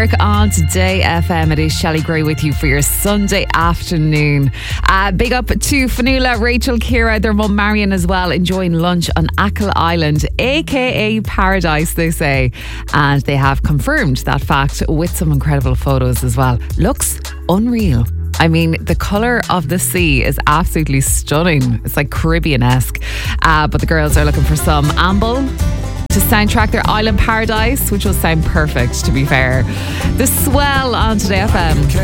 Work on Today FM. It is Shelley Gray with you for your Sunday afternoon. Big up to Fanula, Rachel, Kira, their mum Marion as well, enjoying lunch on Achill Island, aka Paradise, they say. And they have confirmed that fact with some incredible photos as well. Looks unreal. I mean, the colour of the sea is absolutely stunning. It's like Caribbean-esque. But the girls are looking for some amble to soundtrack their island paradise, which will sound perfect, to be fair. The Swell on Today FM.